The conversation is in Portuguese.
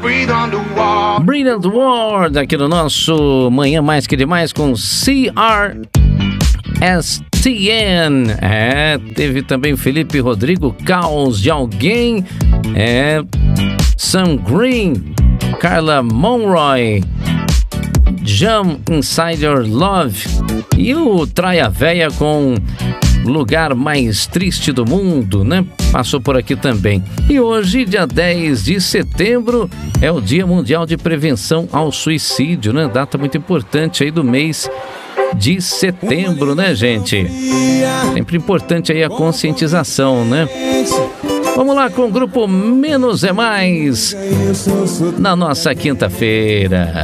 Brilliant World, aqui no nosso Manhã Mais Que Demais com CRSTN. Teve também Felipe Rodrigo, Caos de Alguém. Sam Green, Carla Monroy, Jam Inside Your Love. E o Traia Véia com Lugar Mais Triste do Mundo, né? Passou por aqui também. E hoje, dia 10 de setembro, é o Dia Mundial de Prevenção ao Suicídio, né? Data muito importante aí do mês de setembro, né, gente? Sempre importante aí a conscientização, né? Vamos lá com o grupo Menos é Mais na nossa quinta-feira.